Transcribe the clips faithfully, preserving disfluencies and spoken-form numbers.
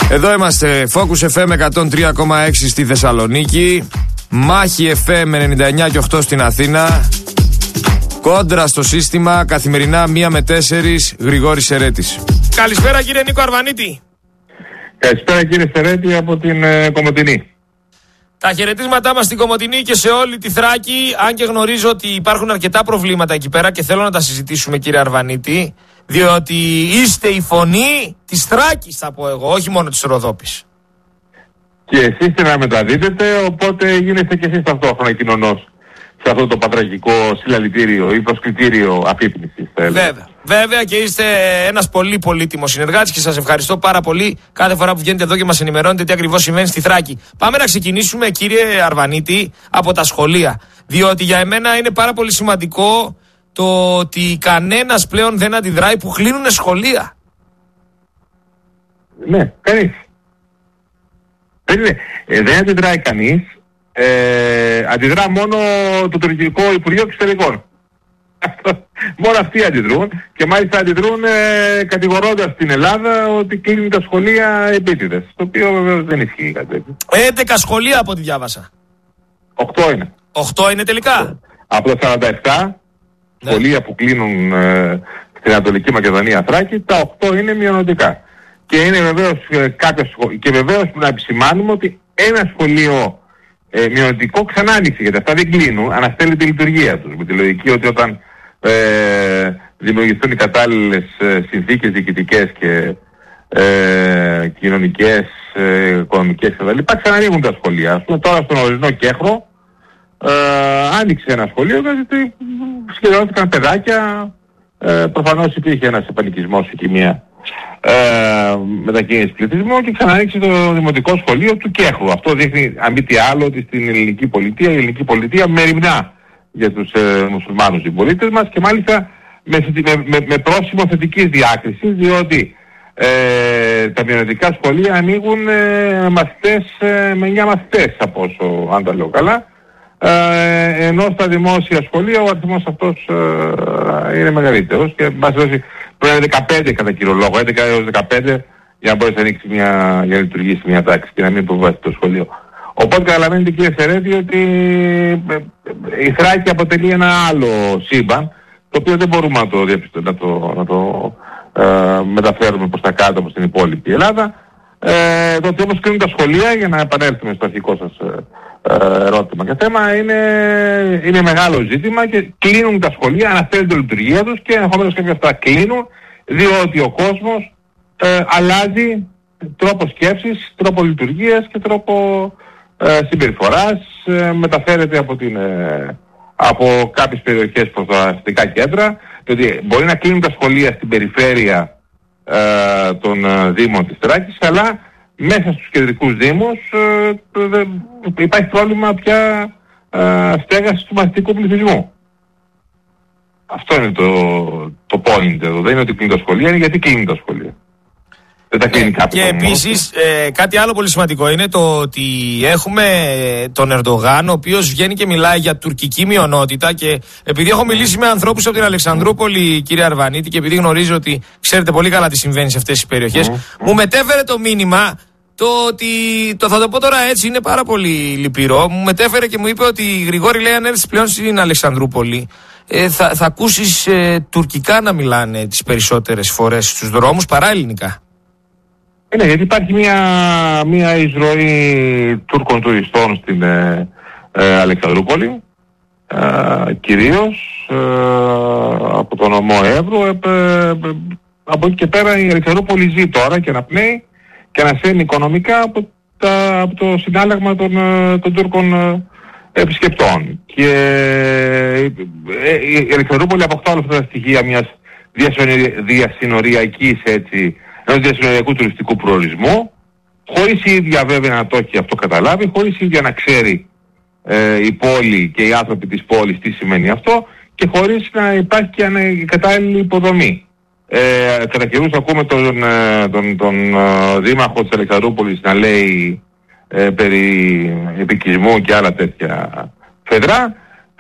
Εδώ είμαστε, Focus εφ εμ εκατόν τρία κόμμα έξι στη Θεσσαλονίκη, Μάχη εφ εμ ενενήντα εννιά και οκτώ στην Αθήνα. Κόντρα στο σύστημα, καθημερινά μία με τέσσερις, Γρηγόρης Σερέτης. Καλησπέρα κύριε Νίκο Αρβανίτη. Καλησπέρα κύριε Σερέτη από την ε, Κομοτηνή. Τα χαιρετίσματά μας στην Κομοτηνή και σε όλη τη Θράκη, αν και γνωρίζω ότι υπάρχουν αρκετά προβλήματα εκεί πέρα και θέλω να τα συζητήσουμε κύριε Αρβανίτη, διότι είστε η φωνή της Θράκης θα πω εγώ, όχι μόνο της Ροδόπης. Και εσείς να μεταδίδετε, οπότε γίνεστε και εσείς ταυτόχρονα κοινωνός σε αυτό το πατραγικό συλλαλητήριο ή προσκλητήριο αφύπνισης. Βέβαια, βέβαια και είστε ένας πολύ πολύτιμος συνεργάτης και σας ευχαριστώ πάρα πολύ κάθε φορά που βγαίνετε εδώ και μας ενημερώνετε τι ακριβώς συμβαίνει στη Θράκη. Πάμε να ξεκινήσουμε κύριε Αρβανίτη από τα σχολεία, διότι για εμένα είναι πάρα πολύ σημαντικό το ότι κανένας πλέον δεν αντιδράει που κλείνουν σχολεία. Ναι, κανείς. Δεν, ε, δεν αντιδράει κανείς. Ε, αντιδρά μόνο το τουρκικό Υπουργείο Εξωτερικών. Μόνο αυτοί αντιδρούν και μάλιστα αντιδρούν ε, κατηγορώντας την Ελλάδα ότι κλείνουν τα σχολεία επίτηδες. Το οποίο βεβαίως δεν ισχύει κάτι τέτοιο. έντεκα σχολεία από ό,τι διάβασα. Οκτώ είναι. Οκτώ είναι τελικά. Από τα σαράντα επτά ναι. σχολεία που κλείνουν ε, στην Ανατολική Μακεδονία Θράκη, τα οκτώ είναι μειονοτικά. Και είναι βεβαίως ε, κάποια σχολεία. Και βεβαίως να επισημάνουμε ότι ένα σχολείο ε, μειονοτικό ξανά άνοιξε, γιατί αυτά δεν κλείνουν, αναστέλει τη λειτουργία τους. Με τη λογική ότι όταν ε, δημιουργηθούν οι κατάλληλες ε, συνθήκες διοικητικές και ε, κοινωνικές, ε, οικονομικές κτλ. Ξανανοίγουν τα σχολεία. Ας πούμε τώρα στον Ορισνό Κέχρο ε, άνοιξε ένα σχολείο γιατί σχεδιάστηκαν παιδάκια. Ε, προφανώς υπήρχε ένας επανοικισμός εκεί μια ε, μετακίνηση πληθυσμού και ξανανοίξει το δημοτικό σχολείο του Κέχρου. Αυτό δείχνει αν μη τι άλλο ότι στην ελληνική πολιτεία, η ελληνική πολιτεία μεριμνά για τους ε, μουσουλμάνους συμπολίτες μας και μάλιστα με, με, με πρόσημο θετικής διάκρισης, διότι ε, τα μειονοτικά σχολεία ανοίγουν ε, μαθητές ε, με εννιά μαθητές από όσο αν τα λέω καλά, ε, ενώ στα δημόσια σχολεία ο αριθμός αυτός ε, είναι μεγαλύτερος και μας δώσει πρέπει να είναι δεκαπέντε κατά κύριο λόγο, έντεκα έως δεκαπέντε για να μπορέσει να ανοίξει μια, για να λειτουργήσει μια τάξη και να μην υποβάσει το σχολείο. Οπότε καταλαβαίνετε κύριε Σερέτη ότι η Θράκη αποτελεί ένα άλλο σύμπαν το οποίο δεν μπορούμε να το, να το, να το ε, μεταφέρουμε προς τα κάτω από την υπόλοιπη Ελλάδα. Ε, το ότι όμως κλείνουν τα σχολεία, για να επανέλθουμε στο αρχικό σας ε, ερώτημα και θέμα, είναι, είναι μεγάλο ζήτημα και κλείνουν τα σχολεία, αναφέρουν τη λειτουργία τους και ενδεχομένως κάποια αυτά κλείνουν διότι ο κόσμος ε, αλλάζει τρόπο σκέψης, τρόπο λειτουργίας και τρόπο ε, συμπεριφοράς, ε, μεταφέρεται από, την, ε, από κάποιες περιοχές προς τα αστικά κέντρα, διότι μπορεί να κλείνουν τα σχολεία στην περιφέρεια ε, των ε, δήμων της Θράκης, αλλά μέσα στους κεντρικούς δήμους ε, ε, υπάρχει πρόβλημα πια ε, στέγασης του μαθητικού πληθυσμού. Αυτό είναι το, το point εδώ. Δεν είναι ότι κλείνουν τα σχολεία, είναι γιατί κλείνουν τα σχολεία. Ε, και επίσης ε, κάτι άλλο πολύ σημαντικό είναι το ότι έχουμε τον Ερντογάν ο οποίος βγαίνει και μιλάει για τουρκική μειονότητα και επειδή έχω μιλήσει με ανθρώπους από την Αλεξανδρούπολη κύριε Αρβανίτη και επειδή γνωρίζω ότι ξέρετε πολύ καλά τι συμβαίνει σε αυτές τις περιοχές mm. μου μετέφερε το μήνυμα το ότι, το θα το πω τώρα έτσι είναι πάρα πολύ λυπηρό, μου μετέφερε και μου είπε ότι Γρηγόρη λέει αν έρθεις πλέον στην Αλεξανδρούπολη ε, θα, θα ακούσεις ε, τουρκικά να μιλάνε τις περισσότερες φορές στους δρόμους παρά ελληνικά. Ναι, γιατί υπάρχει μια, μια εισρωή Τούρκων τουριστών στην ε, ε, Αλεξανδρούπολη, ε, κυρίως ε, από τον νομό Εύρου. Ε, ε, από εκεί και πέρα η Αλεξανδρούπολη ζει τώρα και αναπνέει και ανασένει οικονομικά από, τα, από το συνάλλαγμα των, των Τούρκων ε, επισκεπτών. Και ε, η Αλεξανδρούπολη αποκτά όλα αυτά τα στοιχεία μιας διασυνοριακής έτσι, ενός διασυνοριακού τουριστικού προορισμού, χωρίς η ίδια βέβαια να το έχει αυτό καταλάβει, χωρίς η ίδια να ξέρει ε, η πόλη και οι άνθρωποι της πόλης τι σημαίνει αυτό και χωρίς να υπάρχει και η κατάλληλη υποδομή. Ε, κατά καιρούς ακούμε τον, τον, τον ε, δήμαρχο της Αλεξανδρούπολης να λέει ε, περί επικισμού και άλλα τέτοια φεδρά,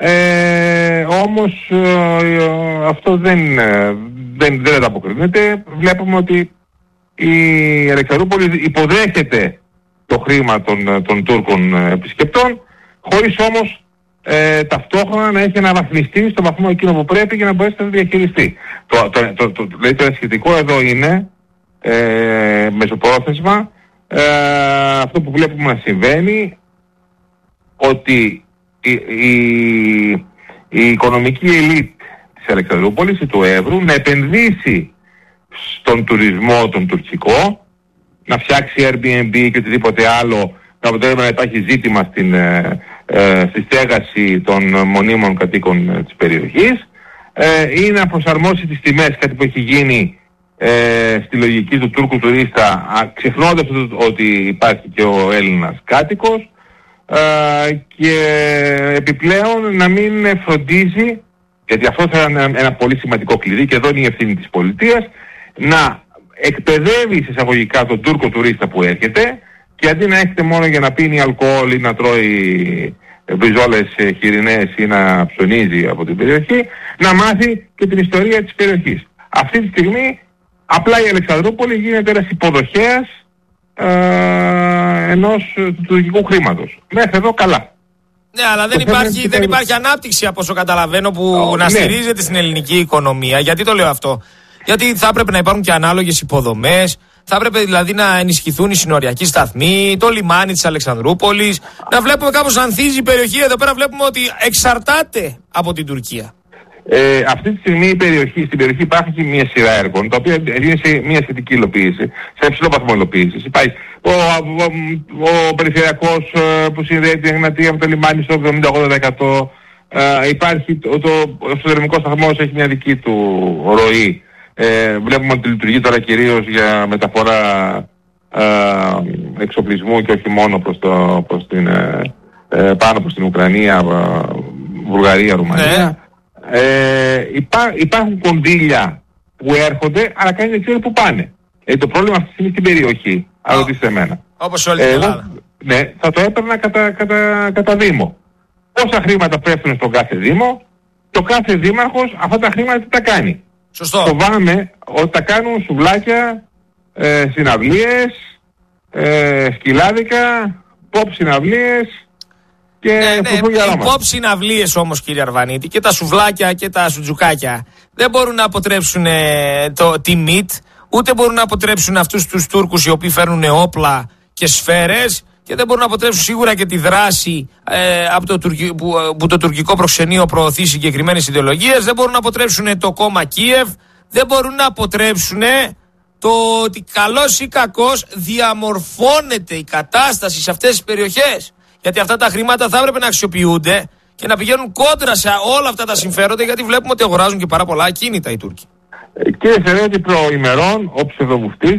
ε, όμως ε, αυτό δεν, δεν, δεν ανταποκρίνεται. Βλέπουμε ότι η Αλεξανδρούπολη υποδέχεται το χρήμα των, των Τούρκων επισκεπτών, χωρίς όμως ε, ταυτόχρονα να έχει αναβαθμιστεί στο βαθμό εκείνο που πρέπει για να μπορέσει να το διαχειριστεί. Το, το, το, το, δηλαδή το σχετικό εδώ είναι ε, μεσοπρόθεσμα ε, αυτό που βλέπουμε να συμβαίνει, ότι η, η, η οικονομική ελίτ της Αλεξανδρούπολης ή του Εύρου να επενδύσει στον τουρισμό τον τουρκικό, να φτιάξει Airbnb και οτιδήποτε άλλο, να αποτελεί να υπάρχει ζήτημα στην, ε, ε, στη στέγαση των μονίμων κατοίκων ε, της περιοχής, ε, ή να προσαρμόσει τις τιμές, κάτι που έχει γίνει ε, στη λογική του Τούρκου τουρίστα, ξεχνώντας ότι υπάρχει και ο Έλληνας κάτοικος, ε, και επιπλέον να μην φροντίζει, γιατί αυτό θα είναι ένα, ένα πολύ σημαντικό κλειδί και εδώ είναι η ευθύνη της πολιτείας, να εκπαιδεύει εισαγωγικά τον Τούρκο τουρίστα που έρχεται, και αντί να έχετε μόνο για να πίνει αλκοόλ ή να τρώει μπριζόλες χοιρινές ή να ψωνίζει από την περιοχή, να μάθει και την ιστορία της περιοχής. Αυτή τη στιγμή απλά η Αλεξανδρούπολη γίνεται ένας υποδοχέας ε, ενός τουρκικού χρήματος. Μέχρι εδώ καλά. Ναι, αλλά δεν υπάρχει, δεν υπάρχει ανάπτυξη από όσο καταλαβαίνω που oh, να ναι. στηρίζεται στην ελληνική οικονομία. Γιατί το λέω αυτό? Γιατί θα έπρεπε να υπάρχουν και ανάλογες υποδομές, θα έπρεπε δηλαδή να ενισχυθούν οι συνοριακοί σταθμοί, το λιμάνι της Αλεξανδρούπολης, να βλέπουμε κάπως να ανθίζει η περιοχή. Εδώ πέρα βλέπουμε ότι εξαρτάται από την Τουρκία. Ε, αυτή τη στιγμή η περιοχή, στην περιοχή υπάρχει μια σειρά έργων, τα οποία είναι σε μια σχετική υλοποίηση, σε υψηλό βαθμό υλοποίησης. Υπάρχει ο, ο, ο, ο περιφερειακός που συνδέει την Εγνατία με το λιμάνι στο εβδομήντα ογδόντα τοις εκατό. Ε, υπάρχει το, το, ο εσωτερικός σταθμός, έχει μια δική του ροή. Ε, βλέπουμε ότι λειτουργεί τώρα κυρίως για μεταφορά ε, εξοπλισμού και όχι μόνο προς το, προς την, ε, πάνω προς την Ουκρανία, ε, Βουλγαρία, Ρουμανία. Ναι. Ε, υπά, υπάρχουν κονδύλια που έρχονται, αλλά κανείς δεν ξέρει που πάνε. Ε, το πρόβλημα αυτή είναι στην περιοχή, αν ρωτήσετε εμένα. Όπως όλη την Ελλάδα. Ναι, θα το έπαιρνα κατά, κατά, κατά Δήμο. Πόσα χρήματα πέφτουν στον κάθε Δήμο, το κάθε Δήμαρχος αυτά τα χρήματα τι τα κάνει. Σωστό. Φοβάμαι ότι τα κάνουν σουβλάκια, ε, συναυλίες, ε, σκυλάδικα, pop συναυλίες και ναι, ναι, οι pop συναυλίες όμως, κύριε Αρβανίτη, και τα σουβλάκια και τα σουτζουκάκια δεν μπορούν να αποτρέψουν ε, το, τη ΜΙΤ, ούτε μπορούν να αποτρέψουν αυτούς τους Τούρκους οι οποίοι φέρνουν όπλα και σφαίρες, και δεν μπορούν να αποτρέψουν σίγουρα και τη δράση ε, από το τουρκι, που, που το τουρκικό προξενείο προωθεί συγκεκριμένες ιδεολογίες. Δεν μπορούν να αποτρέψουν το κόμμα Κίεβ. Δεν μπορούν να αποτρέψουν το ότι καλώς ή κακώς διαμορφώνεται η κατάσταση σε αυτές τις περιοχές. Γιατί αυτά τα χρήματα θα έπρεπε να αξιοποιούνται και να πηγαίνουν κόντρα σε όλα αυτά τα συμφέροντα, γιατί βλέπουμε ότι αγοράζουν και πάρα πολλά ακίνητα οι Τούρκοι. Ε, κύριε Σερέτη, προημερών ο ψευδοβουφτής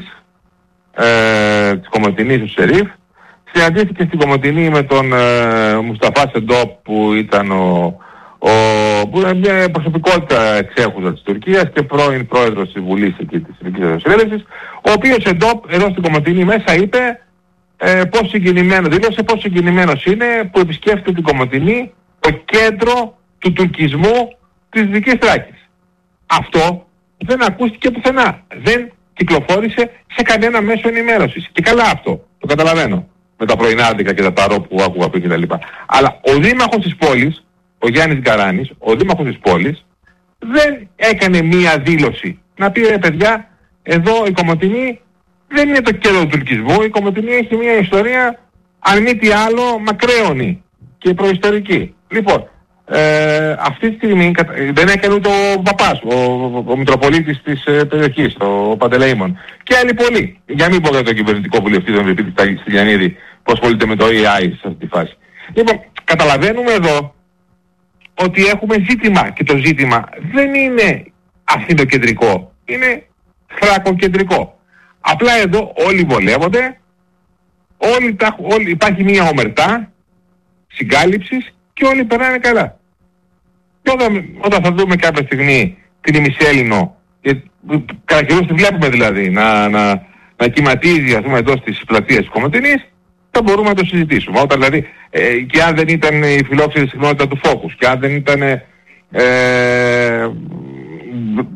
ε, της Κομοτηνής, ο Σερίφ, συναντήθηκε στην Κομοτηνή με τον ε, Μουσταφά Σεντόπ, που ήταν ο, ο, που είναι μια προσωπικότητα εξέχουσα της Τουρκίας και πρώην πρόεδρος της Βουλής εκεί της Εθνικής Συνέλευσης, ο οποίος Σεντόπ εδώ στην Κομοτηνή μέσα είπε ε, πώς συγκινημένο, δήλωσε πώς συγκινημένος είναι που επισκέφτεται την Κομοτηνή, το κέντρο του τουρκισμού της Δυτικής Θράκης. Αυτό δεν ακούστηκε πουθενά. Δεν κυκλοφόρησε σε κανένα μέσο ενημέρωσης. Και καλά αυτό, το καταλαβαίνω, με τα πρωινάδικα και τα ταρό που άκουγα πριν κτλ. Αλλά ο δήμαρχος της πόλης, ο Γιάννης Γκαράνης, ο δήμαρχος της πόλης, δεν έκανε μία δήλωση να πει ρε παιδιά, εδώ η Κομοτηνή δεν είναι το κέντρο του τουρκισμού, η Κομοτηνή έχει μία ιστορία, αν μη τι άλλο, μακραίωνη και προϊστορική. Λοιπόν, ε, αυτή τη στιγμή δεν έκανε ούτε ο παπάς, ο, ο, ο Μητροπολίτης της ε, περιοχής, ο Παντελεήμων. Και άλλοι πολλοί. Για μην πω για τον κυβερνητικό βουλευτή, τον Ευρυπίτη Στυλιανίδη, που ασχολείται με το έι άι σε αυτή τη φάση. Λοιπόν, καταλαβαίνουμε εδώ ότι έχουμε ζήτημα, και το ζήτημα δεν είναι αθηνοκεντρικό, είναι θρακοκεντρικό. Απλά εδώ όλοι βολεύονται, όλοι τα, όλοι, υπάρχει μια ομερτά συγκάλυψης και όλοι περνάνε καλά. Και όταν, όταν θα δούμε κάποια στιγμή την ημισέλληνο, και καταρχήν τη βλέπουμε δηλαδή, να, να, να κυματίζει, ας πούμε, εδώ στις πλατείες της Κομοτηνής, θα μπορούμε να το συζητήσουμε. Όταν δηλαδή, ε, και αν δεν ήταν η φιλόξενη συχνότητα του Φόκους, και αν δεν ήταν ε,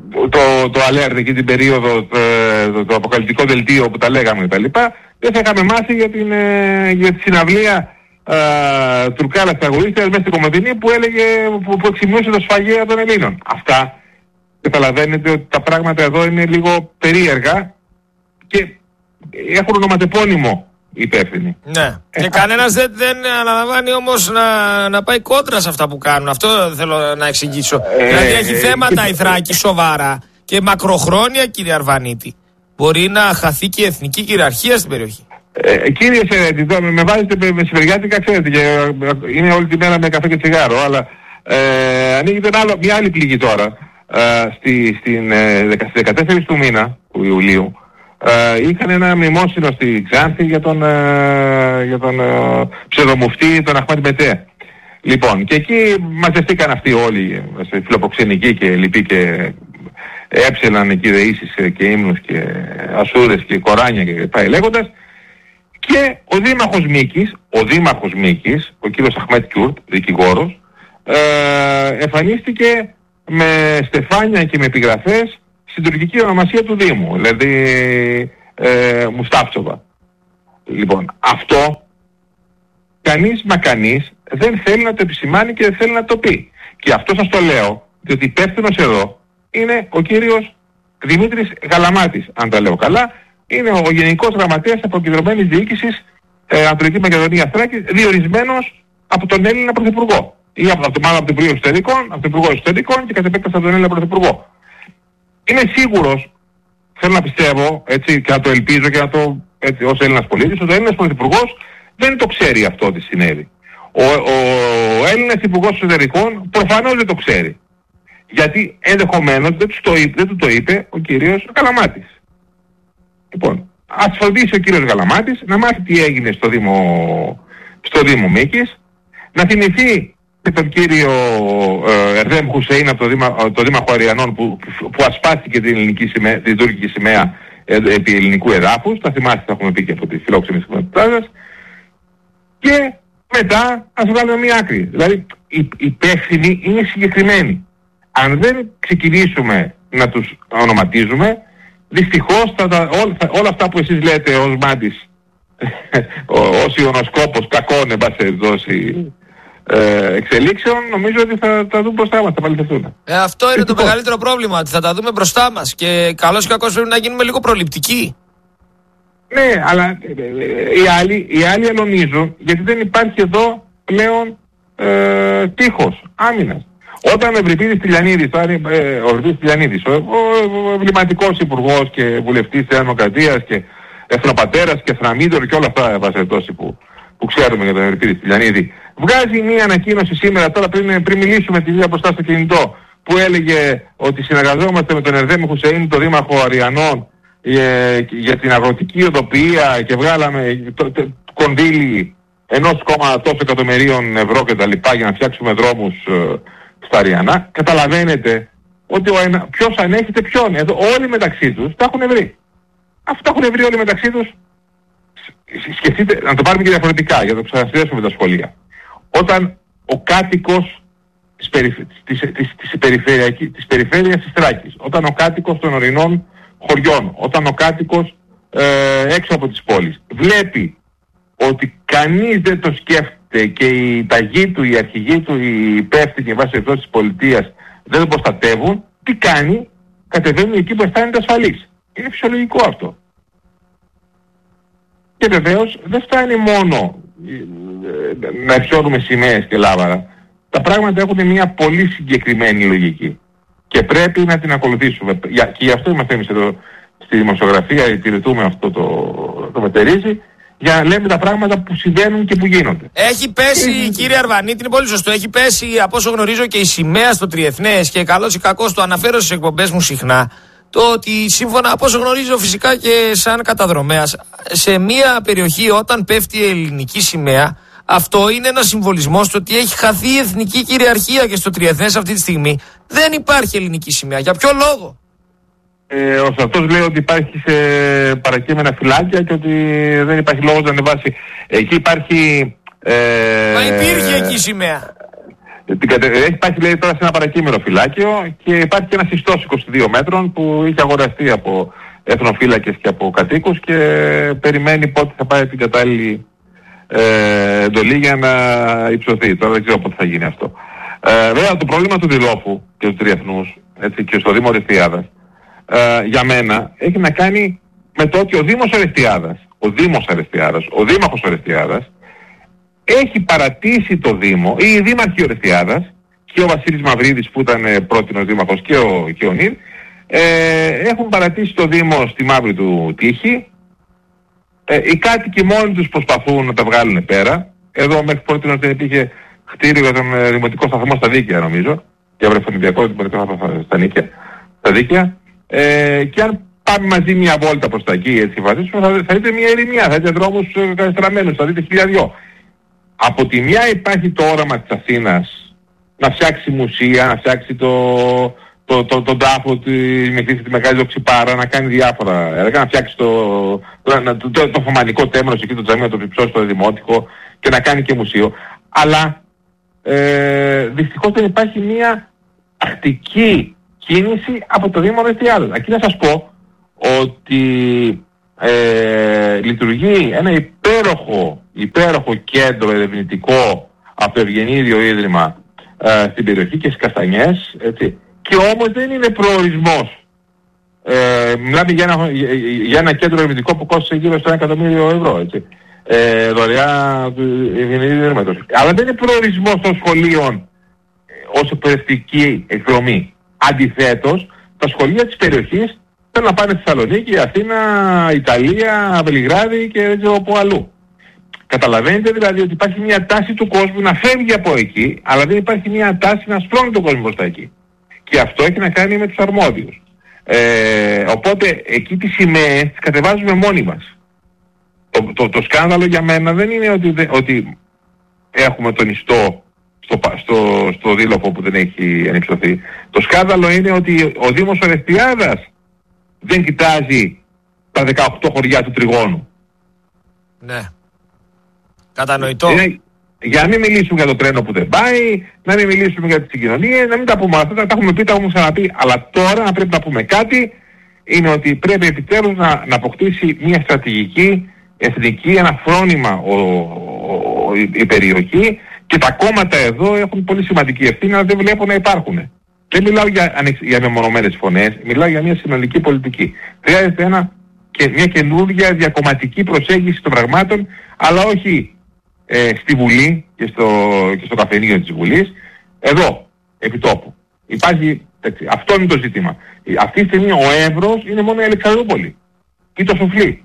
το, το alert εκεί την περίοδο, το, το, το αποκαλυπτικό δελτίο που τα λέγαμε κτλ. Δεν θα είχαμε μάθει για, την, για τη συναυλία Uh, Τουρκάλας τραγουδίστριας μέσα στην Κομωτινή που έλεγε, που, που εξυμνούσε το σφαγέα των Ελλήνων. Αυτά καταλαβαίνετε ότι τα πράγματα εδώ είναι λίγο περίεργα και έχουν ονοματεπώνυμο οι υπεύθυνοι. Ναι. Ε, και α... κανένας δεν, δεν αναλαμβάνει όμως να, να πάει κόντρα σε αυτά που κάνουν. Αυτό θέλω να εξηγήσω. Ε, δηλαδή έχει θέματα η Θράκη σοβαρά και μακροχρόνια, κύριε Αρβανίτη. Μπορεί να χαθεί και η εθνική κυριαρχία στην περιοχή. Ε, κύριε Σερέτη, με, με βάζετε με σιβεριάτικα, ξέρετε, και, είναι όλη τη μέρα με καφέ και τσιγάρο, αλλά ε, ανοίγει άλλο, μια άλλη πληγή τώρα. Ε, στη, στην ε, δεκατέσσερις του μήνα, του Ιουλίου, ε, είχαν ένα μνημόσυνο στη Ξάνθη για τον, ε, για τον ε, ψευδομουφτή, τον Αχμάτ Μπετέ. Λοιπόν, και εκεί μαζευτήκαν αυτοί όλοι, σε φιλοποξενική και λοιποί, και έψελαν εκεί δεήσεις και ύμνους και ασούρες και κοράνια και πάει λέγοντας. Και ο Δήμαρχος Μίκης, ο Δήμαρχος Μίκης, ο κύριος Αχμέτ Κιούρτ, δικηγόρος, ε, εμφανίστηκε με στεφάνια και με επιγραφές στην τουρκική ονομασία του Δήμου, δηλαδή ε, Μουστάφτσοβα. Λοιπόν, αυτό κανείς μα κανείς δεν θέλει να το επισημάνει και δεν θέλει να το πει. Και αυτό σας το λέω, διότι υπεύθυνος εδώ είναι ο κύριος Δημήτρης Γαλαμάτης, αν τα λέω καλά. Είναι ο Γενικός Γραμματέας Αποκεντρωμένης Διοίκησης ε, Ανατολική Μακεδονία Θράκης, διορισμένος από τον Έλληνα Πρωθυπουργό. Ή από, από, μάλλον από τον Υπουργό Εξωτερικών, από τον Υπουργό Εξωτερικών και κατ' επέκταση από τον Έλληνα Πρωθυπουργό. Είμαι σίγουρος, θέλω να πιστεύω, έτσι, και να το ελπίζω και να το, έτσι, ως Έλληνας πολίτης, ότι ο Έλληνας Πρωθυπουργός δεν το ξέρει αυτό ότι συνέβη. Ο, ο, ο Έλληνας Υπουργός Εξωτερικών προφανώς δεν το ξέρει. Γιατί ενδεχομένως δεν, το, δεν του το είπε ο κύριος Γαλαμάτης. Λοιπόν, ας φροντίσει ο κύριος Γαλαμάτης να μάθει τι έγινε στο Δήμο, στο Δήμο Μίκης, να θυμηθεί και τον κύριο ε, Ερδέμ Χουσέιν από το, Δήμα, το Δήμαρχο Αριανών που, που, που ασπάστηκε την, ελληνική σημαία, την τουρκική σημαία ε, επί ελληνικού εδάφους, τα θυμάστε, τα έχουμε πει και από τη φιλόξενη συμμετοχή, και μετά ας βγάλουμε μια άκρη. Δηλαδή οι υπεύθυνοι είναι συγκεκριμένοι. Αν δεν ξεκινήσουμε να τους ονοματίζουμε, δυστυχώς θα, θα, ό, θα, όλα αυτά που εσείς λέτε ως Μάντης, ως ιονοσκόπος κακών εν πάση δόση ε, εξελίξεων, νομίζω ότι θα τα δούμε μπροστά μας, θα παληθευτούν. Ε, αυτό είναι το μεγαλύτερο πρόβλημα, ότι θα τα δούμε μπροστά μας και καλώς και κακώς πρέπει να γίνουμε λίγο προληπτικοί. Ναι, αλλά ε, ε, οι άλλοι, οι άλλοι αλωνίζουν, γιατί δεν υπάρχει εδώ πλέον ε, τείχος άμυνας. Όταν ο Ευρυπίδης Τηλιανίδης, ε, ο Ευρυπίδης Τηλιανίδης, ο, ο, ο εμβληματικός υπουργός και βουλευτής της Δημοκρατίας και εθνοπατέρας και θραμίδωρ και όλα αυτά που, που ξέρουμε για τον Ευρυπίδη Τηλιανίδη, βγάζει μια ανακοίνωση σήμερα, τώρα πριν, πριν μιλήσουμε τη βία μπροστά στο κινητό, που έλεγε ότι συνεργαζόμαστε με τον Ερδέμ Χουσέιν, τον Δήμαρχο Αριανών, για, για την αγροτική οδοποιία και βγάλαμε το, το, κονδύλι ενός κόμμα τόσο εκατομμυρίων ευρώ και τα λοιπά για να φτιάξουμε δρόμους ε, στα Αριανά. Καταλαβαίνετε ότι ο ένα, ποιος ανέχεται ποιον. Εδώ όλοι μεταξύ τους τα έχουν βρει. Αφού τα έχουν βρει όλοι μεταξύ τους, σκεφτείτε, να το πάρουμε και διαφορετικά για να το ξανασυνδέσουμε τα σχολεία. Όταν ο κάτοικος της, περιφ, της, της, της, περιφερειακής, της περιφέρειας της Θράκης, όταν ο κάτοικος των ορεινών χωριών, όταν ο κάτοικος ε, έξω από τις πόλεις βλέπει ότι κανείς δεν το σκέφτεται και η ταγή του, η αρχηγοί του, οι υπεύθυνοι βάσει εκτός της πολιτείας δεν τον προστατεύουν, τι κάνει? Κατεβαίνει εκεί που αισθάνεται ασφαλής. Είναι φυσιολογικό αυτό. Και βεβαίως δεν φτάνει μόνο να υψώνουμε σημαίες και λάβαρα. Τα πράγματα έχουν μια πολύ συγκεκριμένη λογική. Και πρέπει να την ακολουθήσουμε. Και γι' αυτό είμαστε εμείς εδώ στη δημοσιογραφία, υπηρετούμε αυτό το, το μετερίζει, για να λέμε τα πράγματα που συμβαίνουν και που γίνονται. Έχει πέσει, ε, κύριε Αρβανίτη, είναι πολύ σωστό, έχει πέσει από όσο γνωρίζω και η σημαία στο Τριεθνές και καλώς ή κακώς το αναφέρω στις εκπομπές μου συχνά, το ότι σύμφωνα από όσο γνωρίζω φυσικά και σαν καταδρομέας, σε μια περιοχή όταν πέφτει η ελληνική σημαία, αυτό είναι ένα συμβολισμό στο ότι έχει χαθεί η εθνική κυριαρχία και στο Τριεθνές αυτή τη στιγμή δεν υπάρχει ελληνική σημαία. Για ποιο λόγο? Ε, ο στρατός λέει ότι υπάρχει σε παρακείμενα φυλάκια και ότι δεν υπάρχει λόγος να ανεβάσει. Εκεί υπάρχει... Ε, Μα υπήρχε εκεί σημαία. Έχει πάει λέει τώρα σε ένα παρακείμενο φυλάκιο και υπάρχει και ένα ιστός είκοσι δύο μέτρων που είχε αγοραστεί από εθνοφύλακες και από κατοίκους και περιμένει πότε θα πάει την κατάλληλη ε, εντολή για να υψωθεί. Τώρα δεν ξέρω πότε θα γίνει αυτό. Ε, βέβαια το πρόβλημα του Δηλόφου και του Τριεθνούς, έτσι, και στο Δήμο Ορεστιάδας, ε, για μένα έχει να κάνει με το ότι ο Δήμος Ορεστιάδας, ο Δήμος Ορεστιάδας, ο Δήμαρχος Ορεστιάδας έχει παρατήσει το Δήμο, ή οι Δήμαρχοι Ορεστιάδας και ο Βασίλης Μαυρίδης που ήταν πρότεινος Δήμαρχος και ο, και ο Νίρ, ε, έχουν παρατήσει το Δήμο στη μαύρη του τύχη. Ε, οι κάτοικοι μόνοι τους προσπαθούν να τα βγάλουν πέρα. Εδώ μέχρι πρότεινος δεν υπήρχε κτίριο για τον ε, δημοτικό σταθμό στα Δίκαια νομίζω, για βρεφονιδιακό δημοτικό σταθμό στα, Νίκαια, στα Δίκαια. Ε, και αν πάμε μαζί μια βόλτα προς τα εκεί, έτσι φαντάζομαι, θα, θα δείτε μια ερημιά, θα δείτε δρόμους ε, κατεστραμμένους, θα δείτε χίλια δυο. Από τη μια υπάρχει το όραμα της Αθήνας να φτιάξει μουσεία, να φτιάξει το, το, το, τον τάφο, τη, με τη Μεγάλη Δοξιπάρα, να κάνει διάφορα έργα, να φτιάξει το, το, το, το, το φωμανικό τέμνος εκεί, το τζαμί, να το υψώσει στο δημότικο και να κάνει και μουσείο. Αλλά ε, δυστυχώς δεν υπάρχει μια τακτική κίνηση από το Δήμο Ορεστιάδας. Aquí να σας πω ότι ε, λειτουργεί ένα υπέροχο, υπέροχο κέντρο ερευνητικό από το Ευγενίδιο Ίδρυμα ε, στην περιοχή και στις Καστανιές, έτσι, και όμως δεν είναι προορισμός. Ε, μιλάμε για ένα, για, για ένα κέντρο ερευνητικό που κόστησε γύρω στο ένα εκατομμύριο ευρώ, έτσι. Ε, δωρεά του Ευγενίδιου Ίδρυματος. Αλλά δεν είναι προορισμός των σχολείων ε, ως εκπαιδευτική εκδρομή. Αντιθέτως, τα σχολεία της περιοχής θέλουν να πάνε στη Θεσσαλονίκη, Αθήνα, Ιταλία, Βελιγράδι και δεν ξέρω από αλλού. Καταλαβαίνετε δηλαδή ότι υπάρχει μια τάση του κόσμου να φεύγει από εκεί, αλλά δεν υπάρχει μια τάση να στρώνει τον κόσμο προς τα εκεί. Και αυτό έχει να κάνει με τους αρμόδιους. Ε, οπότε εκεί τις σημαίες τις κατεβάζουμε μόνοι μας. Το, το, το σκάνδαλο για μένα δεν είναι ότι, ότι έχουμε τον ιστό στο, στο, στο Δήλοφο που δεν έχει ανυψωθεί. Το σκάνδαλο είναι ότι ο Δήμος Ορεστιάδας δεν κοιτάζει τα δεκαοκτώ χωριά του Τριγώνου. Ναι. Κατανοητό. Είναι, για να μην μιλήσουμε για το τρένο που δεν πάει, να μην μιλήσουμε για τις συγκοινωνίες, να μην τα πούμε αυτά, τα έχουμε πει, τα έχουμε ξαναπεί. Αλλά τώρα να πρέπει να πούμε κάτι, είναι ότι πρέπει επιτέλους να, να αποκτήσει μια στρατηγική, εθνική, ένα φρόνημα ο, ο, ο, η, η περιοχή, και τα κόμματα εδώ έχουν πολύ σημαντική ευθύνη, αλλά δεν βλέπω να υπάρχουν. Δεν μιλάω για, για μεμονωμένες φωνές, μιλάω για μια συνολική πολιτική. Χρειάζεται ένα, και μια καινούργια διακομματική προσέγγιση των πραγμάτων, αλλά όχι ε, στη Βουλή και στο, και στο καφενείο της Βουλής, εδώ, επί τόπου. Υπάρχει, έτσι, αυτό είναι το ζήτημα. Αυτή τη στιγμή ο Εύρος είναι μόνο η Αλεξανδρούπολη ή το Σουφλί.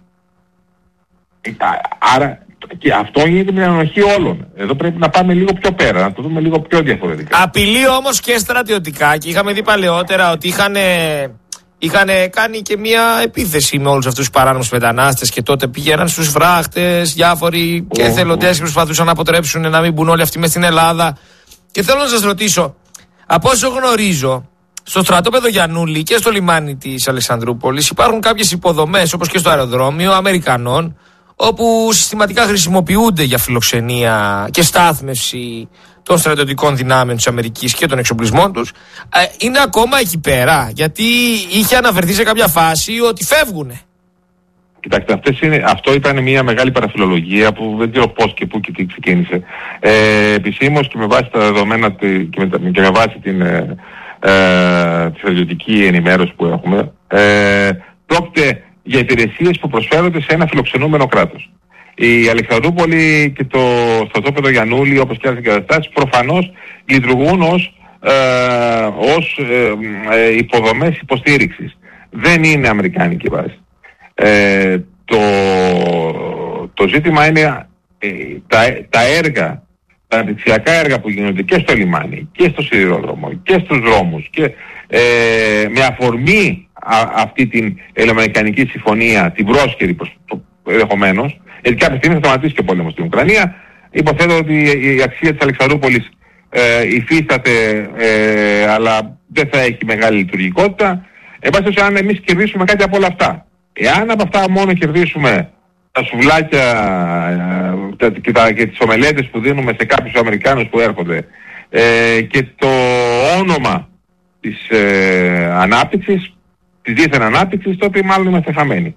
Άρα, και αυτό γίνεται με ανοχή όλων. Εδώ πρέπει να πάμε λίγο πιο πέρα, να το δούμε λίγο πιο διαφορετικά. Απειλεί όμως και στρατιωτικά, και είχαμε δει παλαιότερα ότι είχαν, είχαν κάνει και μια επίθεση με όλους αυτούς τους παράνομους μετανάστες, και τότε πήγαιναν στους φράχτες διάφοροι και εθελοντές και προσπαθούσαν να αποτρέψουν να μην μπουν όλοι αυτοί μες στην Ελλάδα. Και θέλω να σας ρωτήσω, από όσο γνωρίζω, στο στρατόπεδο Γιαννούλη και στο λιμάνι της Αλεξανδρούπολης υπάρχουν κάποιες υποδομές, όπως και στο αεροδρόμιο, Αμερικανών, όπου συστηματικά χρησιμοποιούνται για φιλοξενία και στάθμευση των στρατιωτικών δυνάμεων της Αμερικής και των εξοπλισμών τους. Είναι ακόμα εκεί πέρα, γιατί είχε αναφερθεί σε κάποια φάση ότι φεύγουνε. Κοιτάξτε, αυτές είναι, αυτό ήταν μια μεγάλη παραφιλολογία που δεν ξέρω πώς και πού και τι ξεκίνησε. Ε, επισήμως και με βάση τα δεδομένα και με, και με βάση την ε, ε, στρατιωτική ενημέρωση που έχουμε, ε, πρόκειται για υπηρεσίες που προσφέρονται σε ένα φιλοξενούμενο κράτος. Η Αλεξανδρούπολη και το στρατόπεδο Γιαννούλη, όπως και άλλες εγκαταστάσεις, προφανώς λειτουργούν ως, ε, ως ε, ε, υποδομές υποστήριξης. Δεν είναι αμερικάνικη βάση. Ε, το, το ζήτημα είναι ε, τα, τα έργα, τα αναπτυξιακά έργα που γίνονται και στο λιμάνι και στο σιδηρόδρομο και στους δρόμους και ε, με αφορμή α, αυτή την ελληνοαμερικανική συμφωνία, την πρόσχερη ενδεχομένως, γιατί κάποια στιγμή θα σταματήσει και ο πόλεμος στην Ουκρανία. Υποθέτω ότι η αξία της Αλεξανδρούπολης ε, υφίσταται, ε, αλλά δεν θα έχει μεγάλη λειτουργικότητα. Εν πάση περιπτώσει, αν εμείς κερδίσουμε κάτι από όλα αυτά, εάν από αυτά μόνο κερδίσουμε τα σουβλάκια ε, τα, και, τα, και τις ομελέτες που δίνουμε σε κάποιους Αμερικάνους που έρχονται, ε, και το όνομα της ε, ανάπτυξης, της δίθεν ανάπτυξης, τότε μάλλον είμαστε χαμένοι.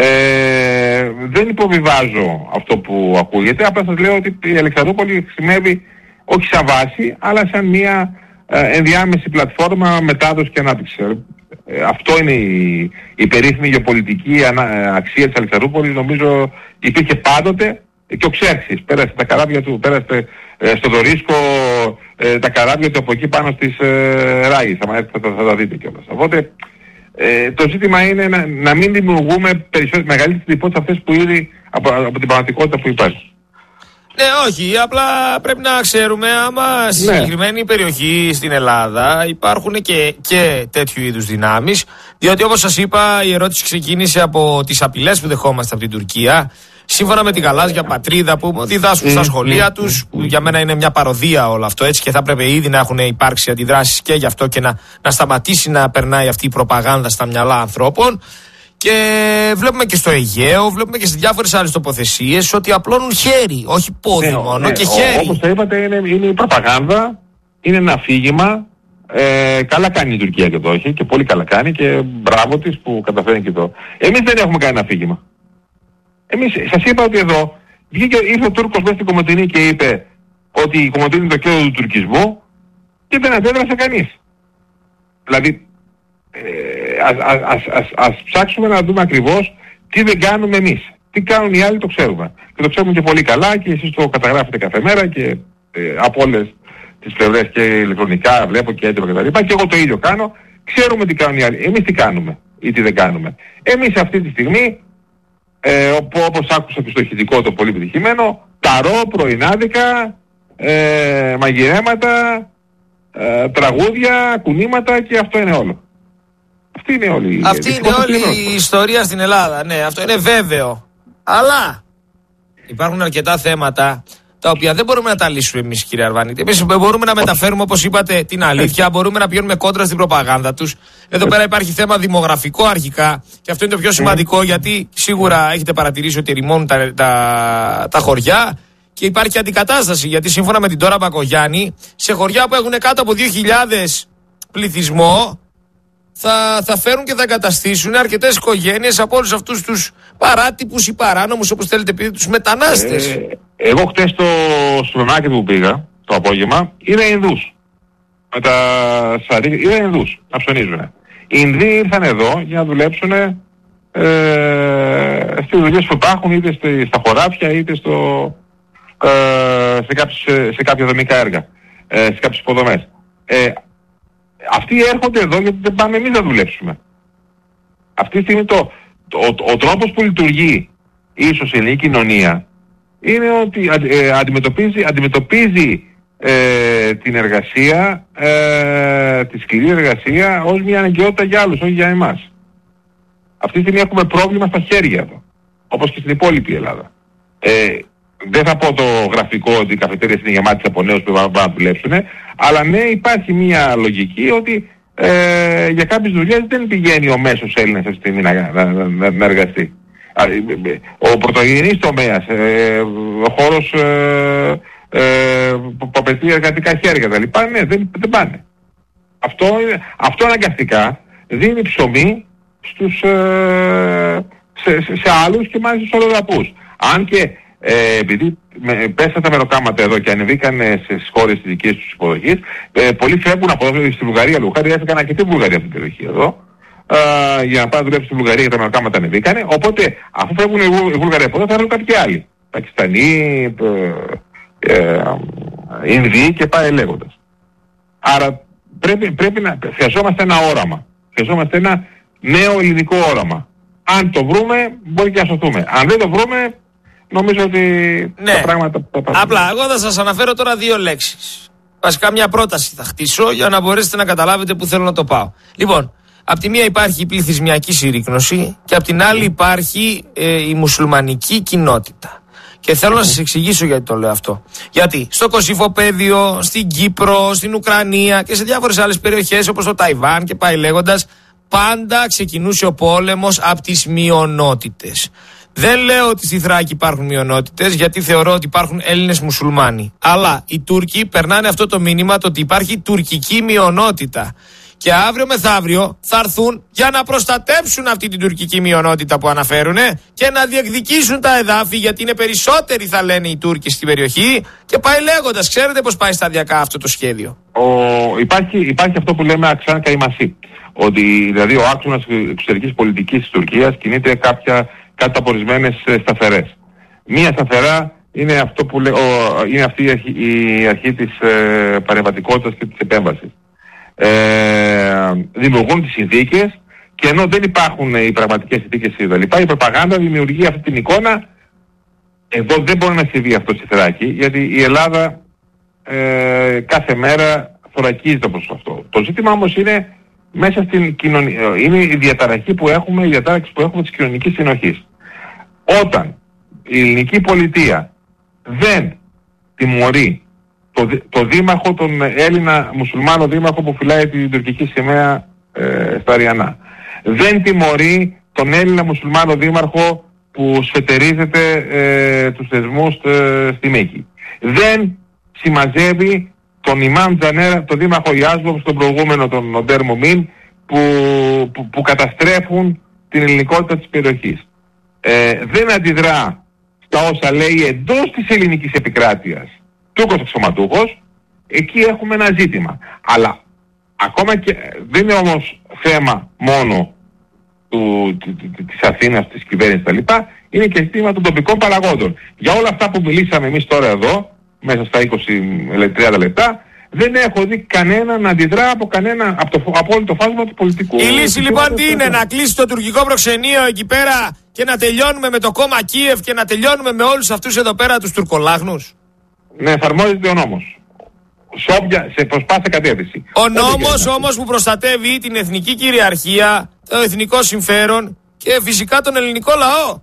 Ε, δεν υποβιβάζω αυτό που ακούγεται, απλά σας λέω ότι η Αλεξανδρούπολη χρησιμεύει όχι σαν βάση, αλλά σαν μια ε, ενδιάμεση πλατφόρμα μετάδοση και ανάπτυξη. Ε, αυτό είναι η, η περίφημη γεωπολιτική ανα, αξία της Αλεξανδρούπολης, νομίζω υπήρχε πάντοτε, και ο Ξέρξης πέρασε τα καράβια του, πέρασε ε, στο Δωρίσκο ε, τα καράβια του από εκεί πάνω στις ε, Ράης, θα, θα, θα, θα τα δείτε κιόλας. Οπότε ε, το ζήτημα είναι να, να μην δημιουργούμε περισσότερες μεγαλύτερες εντυπώσεις αυτές που ήδη από, από την πραγματικότητα που υπάρχει. Ναι, όχι, απλά πρέπει να ξέρουμε άμα στη ναι. συγκεκριμένη περιοχή στην Ελλάδα υπάρχουν και, και τέτοιου είδους δυνάμεις, διότι όπως σας είπα η ερώτηση ξεκίνησε από τις απειλές που δεχόμαστε από την Τουρκία, σύμφωνα με τη γαλάζια πατρίδα που διδάσκουν στα σχολεία τους, που για μένα είναι μια παροδία όλο αυτό, έτσι, και θα έπρεπε ήδη να έχουν υπάρξει αντιδράσεις και γι' αυτό και να, να σταματήσει να περνάει αυτή η προπαγάνδα στα μυαλά ανθρώπων. Και βλέπουμε και στο Αιγαίο, βλέπουμε και σε διάφορες άλλες τοποθεσίες ότι απλώνουν χέρι, όχι πόδι ναι, μόνο, ναι, και χέρι. Όπως το είπατε, είναι, είναι η προπαγάνδα, είναι ένα αφήγημα. Ε, καλά κάνει η Τουρκία και το έχει, και πολύ καλά κάνει, και μπράβο της που καταφέρει και το. Εμείς δεν έχουμε κανένα αφήγημα. Εμείς, σας είπα ότι εδώ βγήκε, ήρθε ο Τούρκος μέσα στην Κομοτηνή και είπε ότι η Κομοτηνή είναι το κέντρο του τουρκισμού και δεν αντέδρασε κανείς. Δηλαδή, Ε, ας, ας, ας, ας, ας ψάξουμε να δούμε ακριβώς τι δεν κάνουμε εμείς. Τι κάνουν οι άλλοι το ξέρουμε. Και το ξέρουμε και πολύ καλά, και εσείς το καταγράφετε κάθε μέρα και ε, από όλες τις πλευρές, και ηλεκτρονικά βλέπω και έντυπα κτλ. Και εγώ το ίδιο κάνω. Ξέρουμε τι κάνουν οι άλλοι. Εμείς τι κάνουμε ή τι δεν κάνουμε. Εμείς αυτή τη στιγμή, ε, όπως άκουσα και στο ηχητικό το πολύ επιτυχημένο, ταρό, πρωινάδικα, ε, μαγειρέματα, ε, τραγούδια, κουνήματα, και αυτό είναι όλο. Αυτή είναι όλη, Αυτή είναι όλη η ιστορία στην Ελλάδα. Ναι, αυτό είναι βέβαιο. Αλλά υπάρχουν αρκετά θέματα τα οποία δεν μπορούμε να τα λύσουμε εμείς, κύριε Αρβανίτη. Εμείς μπορούμε να μεταφέρουμε, όπως είπατε, την αλήθεια, μπορούμε να πηγαίνουμε κόντρα στην προπαγάνδα τους. Εδώ πέρα υπάρχει θέμα δημογραφικό αρχικά, και αυτό είναι το πιο σημαντικό, γιατί σίγουρα έχετε παρατηρήσει ότι ερημώνουν τα, τα, τα χωριά, και υπάρχει αντικατάσταση. Γιατί σύμφωνα με την Ντόρα Μπακογιάννη, σε χωριά που έχουν κάτω από δύο χιλιάδες πληθυσμό, Θα, θα φέρουν και θα εγκαταστήσουν αρκετές οικογένειες από όλους αυτούς τους παράτυπους ή παράνομους, όπως θέλετε πείτε, τους μετανάστες. Ε, εγώ χτες στο στρονάκι που πήγα το απόγευμα είδα Ινδούς. Με τα σαρίκια είδα Ινδούς να ψωνίζουν. Οι Ινδοί ήρθαν εδώ για να δουλέψουν ε, στις δουλειές που υπάρχουν, είτε στα χωράφια είτε στο, ε, σε, κάποιες, σε κάποια δομικά έργα, ε, σε κάποιες υποδομές. Ε, Αυτοί έρχονται εδώ γιατί δεν πάμε εμείς να δουλέψουμε. Αυτή τη στιγμή το, το, ο, ο τρόπος που λειτουργεί η ισοσυλλογική κοινωνία είναι ότι ε, αντιμετωπίζει, αντιμετωπίζει ε, την εργασία, ε, τη σκληρή εργασία ως μια αναγκαιότητα για άλλους, όχι για εμάς. Αυτή τη στιγμή έχουμε πρόβλημα στα χέρια εδώ, όπως και στην υπόλοιπη Ελλάδα. Ε, Δεν θα πω το γραφικό ότι οι καφετέριες είναι γεμάτες από νέους που πάνε να δουλέψουν, αλλά ναι, υπάρχει μια λογική ότι ε, για κάποιες δουλειές δεν πηγαίνει ο μέσος Έλληνας αυτή τη στιγμή να, να, να, να εργαστεί. Ο πρωτογενής τομέας, ε, ο χώρος ε, ε, που απαιτεί εργατικά χέρια κτλ. Ναι, δεν, δεν πάνε. Αυτό, αυτό αναγκαστικά δίνει ψωμί στους, ε, σε, σε, σε άλλους και μάλιστα στους αλλοδαπούς. Αν και Ε, επειδή με, πέσαν τα μεροκάματα εδώ και ανεβήκαν στις χώρες της δικής τους υποδοχής, ε, πολλοί φεύγουν από εδώ στη Βουλγαρία, Λουχάρη, έφυγαν αρκετοί Βουλγαρία από την περιοχή εδώ, ε, για να πάνε να δουλέψουν στη Βουλγαρία και τα μεροκάματα ανεβήκανε, οπότε αφού φεύγουν οι, Βου, οι Βουλγαρία από εδώ θα έρθουν κάποιοι άλλοι, Πακιστανοί, ε, ε, Ινδοί και πάει λέγοντας. Άρα πρέπει, πρέπει να, χρειαζόμαστε ένα όραμα, χρειαζόμαστε ένα νέο ελληνικό όραμα. Αν το βρούμε μπορεί και να σωθούμε, αν δεν το βρούμε, νομίζω ότι ναι. τα πράγματα θα πάνε. Απλά, εγώ θα σας αναφέρω τώρα δύο λέξεις. Βασικά μια πρόταση θα χτίσω για να μπορέσετε να καταλάβετε που θέλω να το πάω. Λοιπόν, απ' τη μία υπάρχει η πληθυσμιακή συρρίκνωση και απ' την άλλη υπάρχει ε, η μουσουλμανική κοινότητα. Και θέλω να σας εξηγήσω γιατί το λέω αυτό. Γιατί στο Κωσυφοπαίδιο, στην Κύπρο, στην Ουκρανία και σε διάφορες άλλες περιοχές όπως το Ταϊβάν και πάει λέγοντας, πάντα ξεκινούσε ο πόλεμος από τις μειονότητες. Δεν λέω ότι στη Θράκη υπάρχουν μειονότητες, γιατί θεωρώ ότι υπάρχουν Έλληνες μουσουλμάνοι. Αλλά οι Τούρκοι περνάνε αυτό το μήνυμα το ότι υπάρχει τουρκική μειονότητα. Και αύριο μεθαύριο θα έρθουν για να προστατέψουν αυτή την τουρκική μειονότητα που αναφέρουν και να διεκδικήσουν τα εδάφη, γιατί είναι περισσότεροι, θα λένε οι Τούρκοι στην περιοχή. Και πάει λέγοντας, ξέρετε πώς πάει σταδιακά αυτό το σχέδιο. Ο, υπάρχει, υπάρχει αυτό που λέμε αξάν καημασί. Ότι δηλαδή ο άξονας εξωτερικής πολιτικής της Τουρκίας κινείται κάποια καταπορισμένες σταθερές. Μία σταθερά είναι, αυτό που λέ, ο, είναι αυτή η αρχή, η αρχή της ε, παρεμβατικότητας και της επέμβασης. Ε, δημιουργούν τις συνθήκες και ενώ δεν υπάρχουν οι πραγματικές συνθήκες κλπ. Η προπαγάνδα δημιουργεί αυτή την εικόνα. Εδώ δεν μπορεί να συμβεί αυτό στη Θράκη, γιατί η Ελλάδα ε, κάθε μέρα θωρακίζεται προς αυτό. Το ζήτημα όμως είναι μέσα στην κοινωνία, είναι η διαταραχή που έχουμε, η διατάραξη που έχουμε της κοινωνικής συνοχής. Όταν η ελληνική πολιτεία δεν τιμωρεί το, το δήμαρχο, τον Έλληνα μουσουλμάνο δήμαρχο που φυλάει την τουρκική σημαία ε, στα Αριανά, δεν τιμωρεί τον Έλληνα μουσουλμάνο δήμαρχο που σφετερίζεται ε, τους θεσμούς ε, στη Μήκη, δεν συμμαζεύει τον Ιμάμ Τζανέρα, τον δήμαρχο Ιάσβοβ, στον προηγούμενο τον Οντέρ Μομίν, που, που, που καταστρέφουν την ελληνικότητα της περιοχής. Ε, δεν αντιδρά στα όσα λέει εντός της ελληνικής επικράτειας Τούρκος αξιωματούχος. Εκεί έχουμε ένα ζήτημα. Αλλά ακόμα και δεν είναι όμως θέμα μόνο του, της Αθήνας, της κυβέρνησης κτλ. Είναι και ζήτημα των τοπικών παραγόντων. Για όλα αυτά που μιλήσαμε εμείς τώρα εδώ, μέσα στα είκοσι με τριάντα λεπτά, δεν έχω δει κανένα να αντιδρά από κανένα, από, το, από όλο το φάσμα του πολιτικού. Η λύση λοιπόν τι είναι, να κλείσει το τουρκικό προξενείο εκεί πέρα και να τελειώνουμε με το κόμμα Κίεβ και να τελειώνουμε με όλους αυτούς εδώ πέρα τους τουρκολάγνους? Ναι, εφαρμόζεται ο νόμος. Σόμπια, σε προσπάθεια κατεύθυνση. Ο νόμος όμως που προστατεύει την εθνική κυριαρχία, το εθνικό συμφέρον και φυσικά τον ελληνικό λαό.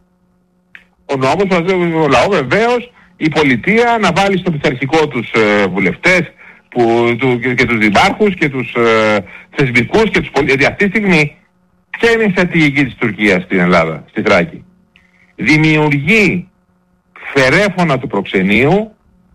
Ο νόμος προστατεύει τον λαό, βεβαίως. Η πολιτεία να βάλει στο πειθαρχικό τους ε, βουλευτές που, του, και, και τους δημάρχους και τους ε, θεσμικούς και τους πολίτες. Γιατί αυτή τη στιγμή ποια είναι η στρατηγική της Τουρκίας στην Ελλάδα, στη Θράκη? Δημιουργεί φερέφωνα του προξενείου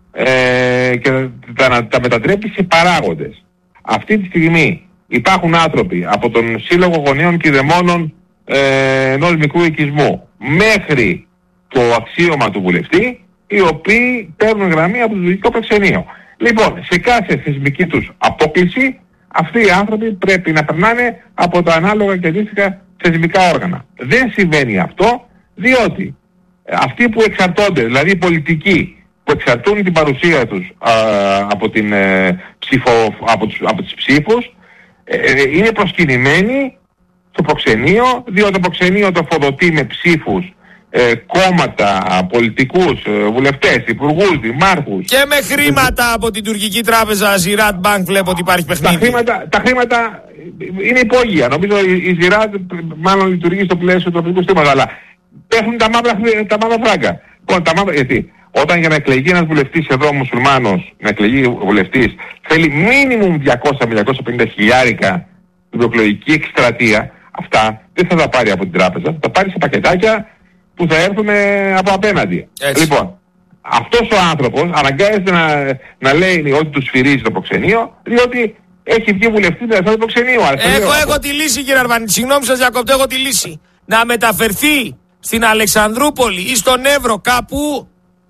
ε, και τα, τα μετατρέπει σε παράγοντες. Αυτή τη στιγμή υπάρχουν άνθρωποι από τον Σύλλογο Γονέων και Δαιμόνων ε, ενός μικρού οικισμού μέχρι το αξίωμα του βουλευτή, οι οποίοι παίρνουν γραμμή από το τουρκικό προξενείο. Λοιπόν, σε κάθε θεσμική τους απόκληση, αυτοί οι άνθρωποι πρέπει να περνάνε από τα ανάλογα και αντίστοιχα θεσμικά όργανα. Δεν συμβαίνει αυτό, διότι αυτοί που εξαρτώνται, δηλαδή οι πολιτικοί που εξαρτούν την παρουσία τους α, από, την, ε, ψηφο, από, τους, από τις ψήφους, ε, είναι προσκυνημένοι στο προξενείο, διότι το προξενείο το φοδοτεί με ψήφους Ε, κόμματα, πολιτικούς, ε, βουλευτές, υπουργούς, δημάρχους. Και με χρήματα από την τουρκική τράπεζα Ziraat Bank βλέπω ότι υπάρχει παιχνίδι. Τα χρήματα, τα χρήματα είναι υπόγεια. Νομίζω η, η Ziraat μάλλον λειτουργεί στο πλαίσιο του τροπικού στήματος, αλλά πέφτουν τα μαύρα, τα μαύρα φράγκα. Λοιπόν, τα μαύρα, γιατί όταν για να εκλεγεί ένας βουλευτής εδώ μουσουλμάνος, να εκλεγεί βουλευτής, θέλει μίνιμουμ διακόσια με διακόσια πενήντα χιλιάρικα την προεκλογική εκστρατεία, αυτά δεν θα τα πάρει από την τράπεζα, θα τα πάρει σε πακετάκια που θα έρθουν από απέναντι. Έτσι. Λοιπόν, αυτός ο άνθρωπος αναγκάζεται να, να λέει ότι του σφυρίζει το προξενείο, διότι έχει βγει βουλευτή με αυτό το προξενείο. Έχω, έχω τη λύση, κύριε Αρβανίτη. Συγγνώμη σας διακόπτω, έχω τη λύση. Να μεταφερθεί στην Αλεξανδρούπολη ή στον Εύρο κάπου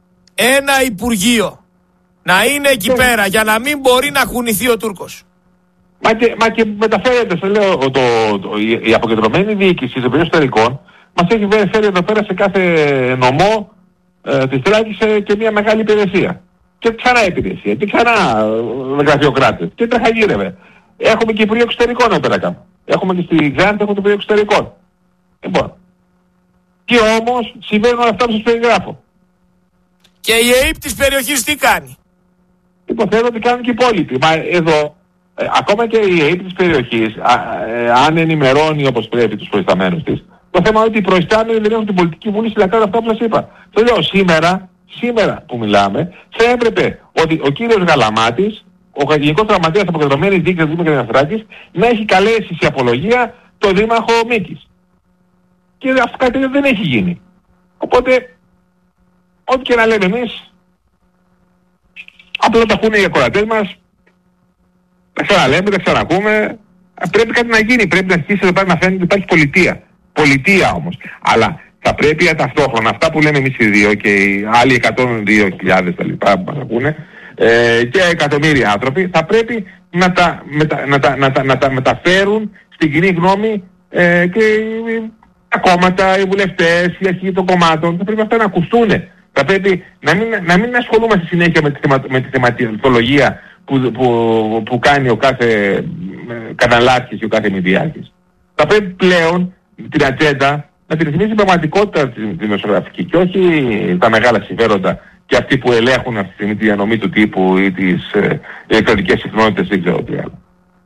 ένα υπουργείο. Να είναι εκεί πέρα για να μην μπορεί να κουνηθεί ο Τούρκος. Μα και, μα και μεταφέρεται, σε λέω, το, το, το, η, η αποκεντρωμένη διοίκηση των εσωτερικών μας έχει φέρει εδώ πέρα σε κάθε νομό ε, της Θράκης και μια μεγάλη υπηρεσία. Και ξανά υπηρεσία, και ξανά ε, γραφειοκράτες, και τραχαγύρευε. Έχουμε και υπουργείο εξωτερικών εδώ πέρα κάπου. Έχουμε και στη Ξάνθη, έχουμε το υπουργείο εξωτερικών. Λοιπόν. Και όμως συμβαίνουν όλα αυτά που σας περιγράφω. Και η ΕΕΠ της περιοχής τι κάνει? Υποθέτω ότι κάνουν και οι υπόλοιποι. Μα εδώ, ε, ακόμα και η ΕΕΠ της περιοχής, α, ε, αν ενημερώνει όπως πρέπει τους προϊσταμένους της, το θέμα είναι ότι οι προϊστάμενοι δεν έχουν την πολιτική βούληση να κάνουν αυτά που σας είπα. Το λέω σήμερα, σήμερα που μιλάμε, θα έπρεπε ότι ο κύριος Γαλαμάτης, ο Γενικός Γραμματέας Αποκεντρωμένης Διοίκησης του Δήμου Θράκης, να έχει καλέσει σε απολογία το Δήμαρχο Μίκης. Και αυτό κάτι δεν έχει γίνει. Οπότε, ό,τι και να λέμε εμείς, απλά τα ακούνε οι ακροατές μας, τα ξαναλέμε, τα ξανακούμε, πρέπει κάτι να γίνει, πρέπει να αρχίσει εδώ πέρα να φαίνεται ότι υπάρχει πολιτεία. Πολιτεία όμως. Αλλά θα πρέπει ταυτόχρονα αυτά που λέμε εμείς οι δύο και οι άλλοι εκατόν δύο χιλιάδες τα λοιπά που μας ακούνε, ε, και εκατομμύρια άνθρωποι, θα πρέπει να τα, μετα, να τα, να τα, να τα μεταφέρουν στην κοινή γνώμη, ε, και τα κόμματα, οι βουλευτές, οι αρχηγοί των κομμάτων. Θα πρέπει αυτά να ακουστούν. Θα πρέπει να μην, να μην ασχολούμαστε συνέχεια με τη, θεμα, με τη θεματολογία που, που, που κάνει ο κάθε καναλάρχης και ο κάθε μηδιάρχης. Θα πρέπει πλέον την ατζέντα να τη ρυθμίσει η πραγματικότητα τη δημοσιογραφική και όχι τα μεγάλα συμφέροντα και αυτοί που ελέγχουν αυτή τη στιγμή τη διανομή του τύπου ή τις ε, ηλεκτρονικές συχνότητες, δεν ξέρω τι άλλο.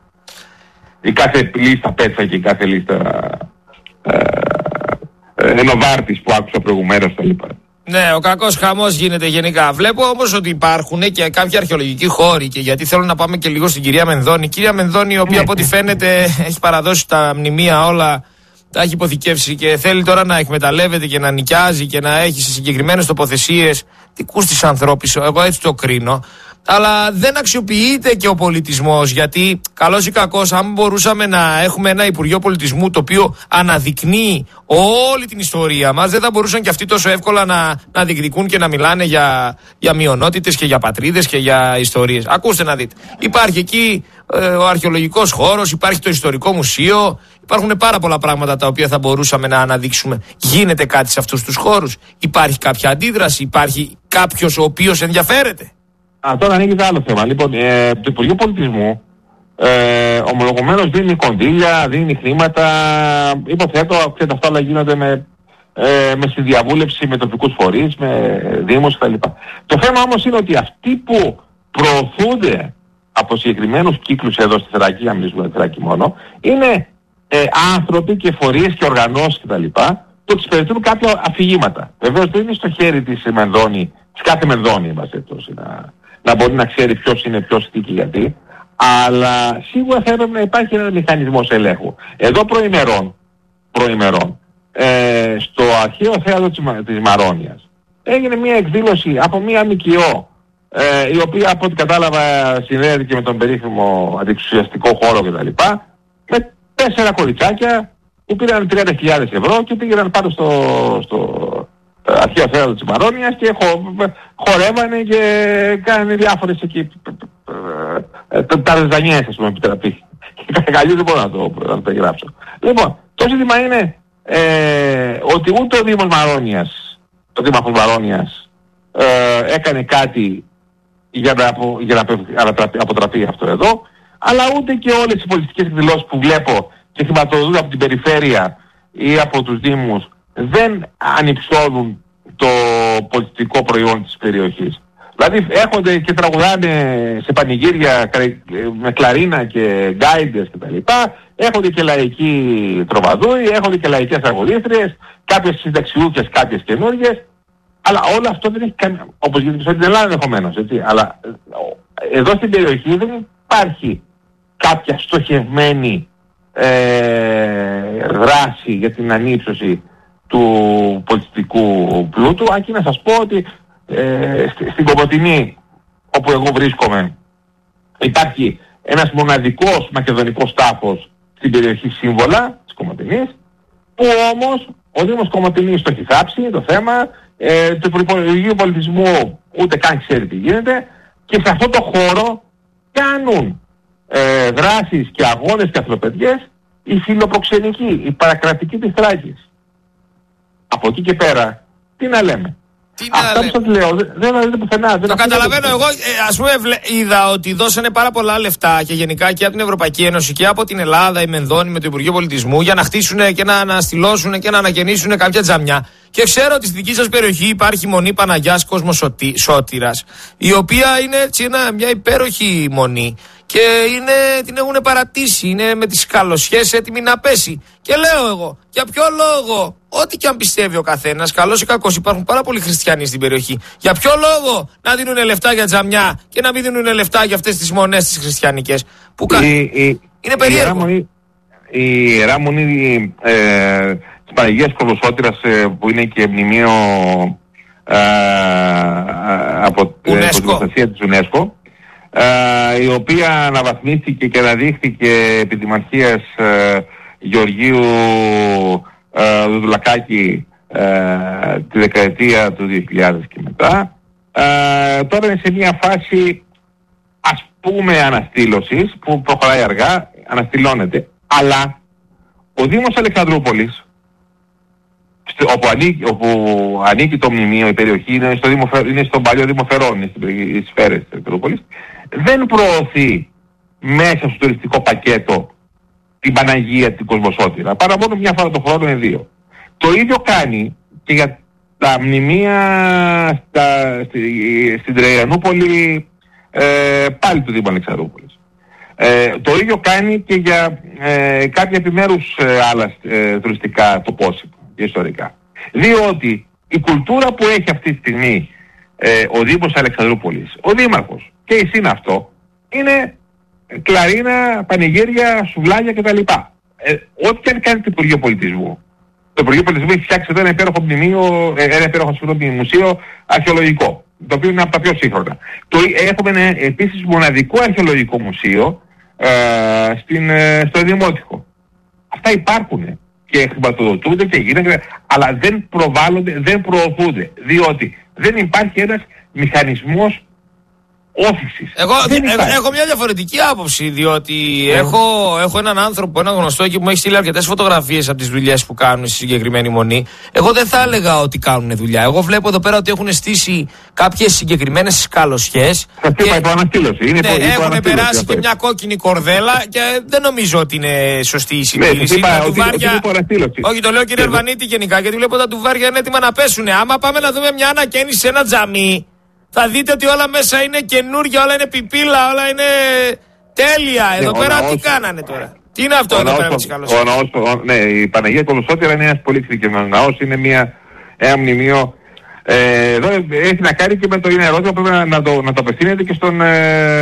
Η κάθε λίστα πέτσα και η κάθε λίστα ε, ε, ενοβάρτης που άκουσα προηγουμένως τα λοιπά. Ναι, ο κακός χαμός γίνεται γενικά. Βλέπω όμως ότι υπάρχουν και κάποιοι αρχαιολογικοί χώροι, και γιατί θέλω να πάμε και λίγο στην κυρία Μενδώνη. Κυρία Μενδώνη, η οποία, ναι, από ό,τι φαίνεται έχει παραδώσει τα μνημεία όλα, τα έχει υποθηκεύσει και θέλει τώρα να εκμεταλλεύεται και να νοικιάζει και να έχει σε συγκεκριμένες τοποθεσίες δικούς της ανθρώπους. Εγώ έτσι το κρίνω. Αλλά δεν αξιοποιείται και ο πολιτισμός, γιατί καλώς ή κακώς, αν μπορούσαμε να έχουμε ένα Υπουργείο Πολιτισμού το οποίο αναδεικνύει όλη την ιστορία μας, δεν θα μπορούσαν και αυτοί τόσο εύκολα να, να διεκδικούν και να μιλάνε για, για μειονότητες και για πατρίδες και για ιστορίες. Ακούστε να δείτε. Υπάρχει εκεί ε, ο αρχαιολογικός χώρος, υπάρχει το ιστορικό μουσείο, υπάρχουν πάρα πολλά πράγματα τα οποία θα μπορούσαμε να αναδείξουμε. Γίνεται κάτι σε αυτούς τους χώρους? Υπάρχει κάποια αντίδραση? Υπάρχει κάποιος ο οποίος ενδιαφέρεται? Α, τώρα ανοίγει άλλο θέμα. Λοιπόν, ε, το Υπουργείο Πολιτισμού ε, ομολογουμένως δίνει κονδύλια, δίνει χρήματα. Υποθέτω, ξέρετε, αυτά όλα γίνονται με, ε, με συνδιαβούλευση με τοπικούς φορείς, με δήμους κτλ. Το θέμα όμως είναι ότι αυτοί που προωθούνται από συγκεκριμένους κύκλους εδώ στη Θερακή, αν μιλήσουμε για Θερακή μόνο, είναι ε, άνθρωποι και φορείς και οργανώσεις κτλ. που εξυπηρετούν κάποια αφηγήματα. Βεβαίως δεν είναι στο χέρι της Μενδώνη, της κάθε Μενδώνη, να, να μπορεί να ξέρει ποιος είναι ποιος, τι και γιατί, αλλά σίγουρα θα έπρεπε να υπάρχει ένας μηχανισμός ελέγχου. Εδώ προημερών, προημερών ε, στο αρχαίο θέατρο της, της Μαρόνιας έγινε μια εκδήλωση από μια ΜΚΟ, ε, η οποία από ό,τι κατάλαβα συνδέεται και με τον περίφημο αντιεξουσιαστικό χώρο κτλ. Με τέσσερα κοριτσάκια που πήραν τριάντα χιλιάδες ευρώ και πήγαιναν πάνω στο, στο αρχαίο θέατρο της Μαρόνιας και χο, χορεύανε και κάνανε διάφορες εκεί τα ρεζανιές, ας πούμε, επιτραπεί. Αλλιώς δεν μπορώ να το, να το περιγράψω. Λοιπόν, το ζήτημα είναι ε, ότι ούτε ο Δήμος Μαρόνιας, ο Δήμαρχος Μαρόνιας ε, έκανε κάτι για να, για να αποτραπεί αυτό εδώ, αλλά ούτε και όλες οι πολιτικές εκδηλώσεις που βλέπω και χρηματοδοτούνται από την περιφέρεια ή από τους Δήμους δεν ανυψώνουν το πολιτικό προϊόν της περιοχής. Δηλαδή έρχονται και τραγουδάνε σε πανηγύρια με κλαρίνα και γκάιντες κτλ. Έρχονται και λαϊκοί τροβαδούοι, έρχονται και λαϊκές τραγουδίστριες, κάποιες συνταξιούχες, κάποιες καινούργιες, αλλά όλο αυτό δεν έχει κανένα, όπως γίνεται στην Ελλάδα ενδεχομένως, έτσι. Αλλά εδώ στην περιοχή δεν υπάρχει κάποια στοχευμένη ε, δράση για την ανύψωση του πολιτιστικού πλούτου, αν και να σας πω ότι ε, στη, στην Κομοτηνή, όπου εγώ βρίσκομαι, υπάρχει ένας μοναδικός μακεδονικός τάφος στην περιοχή Σύμβολα της Κομοτηνής, που όμως ο Δήμος Κομοτηνής το έχει θάψει το θέμα, ε, του Υπουργείου Πολιτισμού ούτε καν ξέρει τι γίνεται, και σε αυτό το χώρο κάνουν ε, δράσεις και αγώνες και αθλοπαιδιές οι φιλοπροξενικοί, οι παρακρατικοί της Θράκης. Από εκεί και πέρα, τι να λέμε. Τι Αυτά που σας λέω, δεν, δεν δείτε πουθενά. Το καταλαβαίνω εγώ. Ε, ας πούμε, είδα ότι δώσανε πάρα πολλά λεφτά και γενικά και από την Ευρωπαϊκή Ένωση και από την Ελλάδα, η Μενδώνη με το Υπουργείο Πολιτισμού, για να χτίσουν και να αναστηλώσουν και να ανακαινήσουν κάποια τζαμιά. Και ξέρω ότι στη δική σας περιοχή υπάρχει μονή Παναγιάς Κόσμος Σώτηρας, η οποία είναι έτσι ένα, μια υπέροχη μονή. Και είναι, την έχουν παρατήσει, είναι με τις καλοσιές έτοιμη να πέσει. Και λέω εγώ, για ποιο λόγο, ό,τι και αν πιστεύει ο καθένας, καλός ή κακός, υπάρχουν πάρα πολλοί χριστιανοί στην περιοχή. Για ποιο λόγο να δίνουν λεφτά για τζαμιά και να μην δίνουν λεφτά για αυτές τις μονές τις χριστιανικές. Που κα... η, η, είναι περίεργο. Η Ιερά Μονή ε, της Παναγίας Κολοσσότηρας, ε, που είναι και μνημείο ε, από την προστασία της UNESCO, ε, η οποία αναβαθμίστηκε και αναδείχθηκε επί τιμαρχίας ε, Γεωργίου ε, Δουδουλακάκη ε, τη δεκαετία του δύο χιλιάδες και μετά. Ε, τώρα είναι σε μια φάση, ας πούμε, αναστήλωσης που προχωράει αργά, αναστηλώνεται, αλλά ο Δήμος Αλεξανδρούπολης, όπου ανήκει, όπου ανήκει το μνημείο, η περιοχή είναι, στο Δήμο, είναι στον παλιό Δήμο Φερών, είναι στις σφαίρες της Αλεξανδρούπολης, δεν προωθεί μέσα στο τουριστικό πακέτο την Παναγία, την Κοσμοσότηρα, παρά μόνο μια φορά το χρόνο είναι δύο. Το ίδιο κάνει και για τα μνημεία στα, στη, στην Τραϊανούπολη, ε, πάλι του Δήμου Αλεξανδρούπολης. Ε, το ίδιο κάνει και για ε, κάποια επιμέρους ε, άλλα ε, τουριστικά τοπόσιμα και ιστορικά. Διότι η κουλτούρα που έχει αυτή τη στιγμή ε, ο Δήμος Αλεξανδρούπολης, ο Δήμαρχος και η ΣΥΝ αυτό, είναι κλαρίνα, πανηγύρια, σουβλάκια κτλ. Ε, ό,τι και αν κάνει το Υπουργείο Πολιτισμού. Το Υπουργείο Πολιτισμού έχει φτιάξει εδώ ένα υπέροχο μνημείο, ένα υπέροχο συγγνώμη, μουσείο αρχαιολογικό, το οποίο είναι από τα πιο σύγχρονα. Το, έχουμε ένα επίσης μοναδικό αρχαιολογικό μουσείο ε, στην, ε, στο Δημότυχο. Αυτά υπάρχουν και χρηματοδοτούνται και γίνονται, αλλά δεν προβάλλονται, δεν προωθούνται, διότι δεν υπάρχει ένας μηχανισμός όθησης. Εγώ ε, έχω μια διαφορετική άποψη, διότι yeah. έχω, έχω έναν άνθρωπο, έναν γνωστό εκεί που μου έχει στείλει αρκετές φωτογραφίες από τις δουλειές που κάνουν στη συγκεκριμένη μονή. Εγώ δεν θα έλεγα ότι κάνουν δουλειά. Εγώ βλέπω εδώ πέρα ότι έχουν στήσει κάποιες συγκεκριμένες σκαλωσιές. Σας είπα υποαναστήλωση. Ναι, έχουν περάσει και μια κόκκινη κορδέλα και δεν νομίζω ότι είναι σωστή η συντήρηση. Ναι, όχι, το λέω κύριε Αλβανίτη γενικά, γιατί βλέπω τα τουβάρια είναι έτοιμα να πέσουν. Άμα πάμε να δούμε μια ανακαίνιση σε ένα τζαμί, θα δείτε ότι όλα μέσα είναι καινούργια, όλα είναι πιπίλα, όλα είναι τέλεια. Εδώ ναι, πέρα τι κάνανε τώρα. Τι είναι αυτό εδώ πέρα με τις καλωσίες. Ναι, η Παναγία Κολοσσότηρα είναι ένας πολύ εξειδικευμένος ναός, είναι μια, ένα μνημείο. Ε, εδώ έχει να κάνει και με το είναι ερώτημα, πρέπει να, να, το, να το απευθύνεται και στον ε,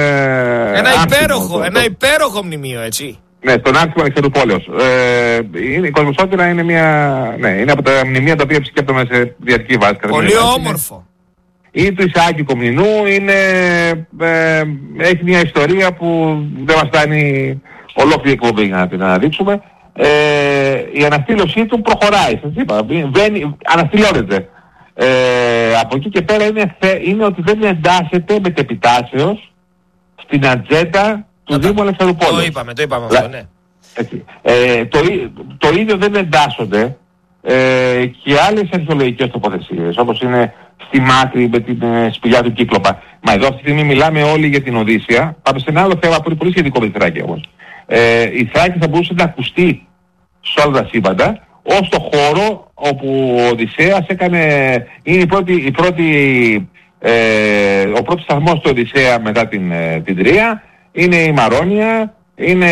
ένα υπέροχο, το, ένα το, υπέροχο μνημείο, έτσι. Ναι, στον Άρτιμο Αλεξανδρουπόλεως. Ε, η Κολοσσότηρα είναι, μια, ναι, είναι από τα μνημεία τα οποία επισκέπτομαι σε διαρκή βάση. Πολύ όμορφο. Ή του Ισαάκη Κομνηνού, είναι, ε, έχει μια ιστορία που δεν μας φτάνει ολόκληρη εκπομπή να την αναδείξουμε. Ε, η αναστήλωσή του προχωράει, σας είπα, δεν, αναστηλώνεται. Ε, από εκεί και πέρα είναι, είναι ότι δεν εντάσσεται μετεπιτάσεως στην ατζέντα του Δήμου Αλεξανδρουπόλεως. Το είπαμε, το είπαμε αυτό, ναι. Ε, το, το ίδιο δεν εντάσσονται ε, και άλλες αρχαιολογικές τοποθεσίες, όπως είναι στη Μάκρη με την ε, σπηλιά του Κύκλοπα. Μα εδώ αυτή τη στιγμή μιλάμε όλοι για την Οδύσσεια. Πάμε σε ένα άλλο θέμα που είναι πολύ σχετικό με τη Θράκη όμως. Ε, η Θράκη θα μπορούσε να ακουστεί σε όλα τα σύμπαντα ως το χώρο όπου ο Οδυσσέας έκανε, είναι η πρώτη, η πρώτη, ε, ο πρώτος σταθμός του Οδυσσέα μετά την, ε, την Τρία, είναι η Μαρόνια, είναι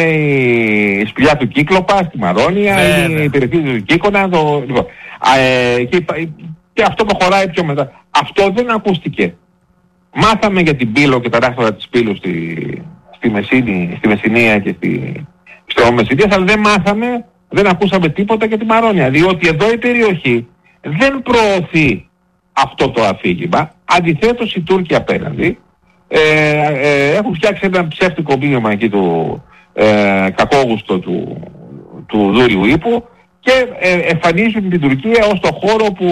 η σπηλιά του Κύκλοπα στη Μαρόνια, yeah, είναι yeah. η περιοχή του Κύκωνα, το, λοιπόν, ε, και, και αυτό προχωράει πιο μετά. Αυτό δεν ακούστηκε. Μάθαμε για την Πύλο και τα ράχτωρα της Πύλου στη, στη, Μεσίνη, στη Μεσσηνία και στη, στο Μεσσηνία, αλλά δεν μάθαμε, δεν ακούσαμε τίποτα για τη Μαρόνια, διότι εδώ η περιοχή δεν προωθεί αυτό το αφήγημα. Αντιθέτως οι Τούρκοι απέναντι ε, ε, έχουν φτιάξει ένα ψεύτικο μήνυμα εκεί του ε, κακόγουστο του, του Δούριου Ύπου και ε, εμφανίζουν την Τουρκία ως το χώρο που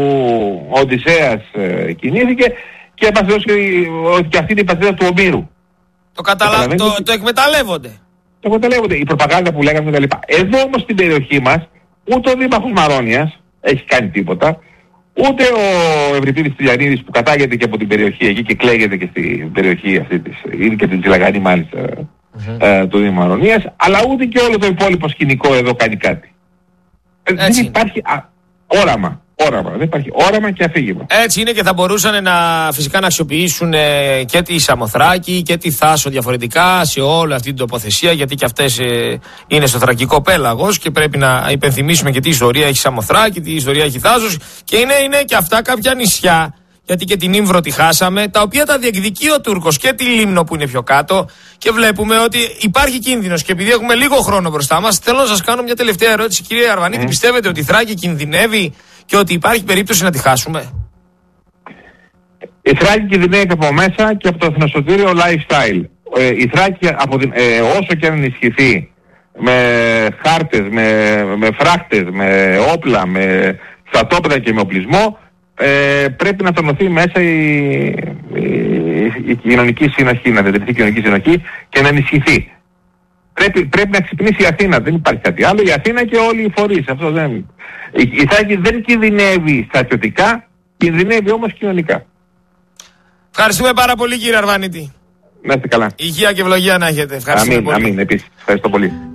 ο Οδυσσέας ε, κινήθηκε και μας δώσει ότι και αυτή είναι η πατρίδα του Ομήρου. Το, καταλα... το, το, το εκμεταλλεύονται. Το εκμεταλλεύονται. Η προπαγάνδα που λέγαμε κτλ. Εδώ όμως στην περιοχή μας ούτε ο Δήμαρχος Μαρόνιας έχει κάνει τίποτα, ούτε ο Ευρυπίδης Τηλιανίδης που κατάγεται και από την περιοχή εκεί και κλαίγεται και στην περιοχή αυτή της, είναι και την Τζιλαγανή μάλιστα mm-hmm. ε, του Δήμου Μαρονίας, αλλά ούτε και όλο το υπόλοιπο σκηνικό εδώ κάνει κάτι. Έτσι δεν υπάρχει α, όραμα. Όραμα. Δεν υπάρχει όραμα και αφήγημα. Έτσι είναι και θα μπορούσαν να, φυσικά να αξιοποιήσουν ε, και τη Σαμοθράκη και τη Θάσο διαφορετικά σε όλη αυτή την τοποθεσία, γιατί και αυτές ε, είναι στο θρακικό πέλαγος και πρέπει να υπενθυμίσουμε και τι ιστορία έχει Σαμοθράκη, τι ιστορία έχει Θάσος και είναι, είναι και αυτά κάποια νησιά γιατί και την Ήμβρο τη χάσαμε, τα οποία τα διεκδικεί ο Τούρκος και τη Λίμνο που είναι πιο κάτω και βλέπουμε ότι υπάρχει κίνδυνος. Και επειδή έχουμε λίγο χρόνο μπροστά μας, θέλω να σας κάνω μια τελευταία ερώτηση, κύριε Αρβανίτη. Mm. Πιστεύετε ότι η Θράκη κινδυνεύει και ότι υπάρχει περίπτωση να τη χάσουμε? Η Θράκη κινδυνεύει από μέσα και από το εθνοσωτήριο lifestyle. Ε, η Θράκη, από την, ε, όσο και αν ενισχυθεί με χάρτες, με, με φράχτες, με όπλα, με στρατόπεδα και με οπλισμό, ε, πρέπει να τονωθεί μέσα η, η, η κοινωνική συνοχή, να διατηρηθεί η κοινωνική συνοχή και να ενισχυθεί. Πρέπει, πρέπει να ξυπνήσει η Αθήνα, δεν υπάρχει κάτι άλλο. Η Αθήνα και όλοι οι φορείς. Αυτό δεν... Η, η Θράκη δεν κινδυνεύει στρατιωτικά, κινδυνεύει όμως κοινωνικά. Ευχαριστούμε πάρα πολύ, κύριε Αρβανίτη. Να είστε καλά. Υγεία και ευλογία να έχετε. Ευχαριστούμε αμήν, πολύ. Αμήν, επίσης. Ευχαριστώ πολύ.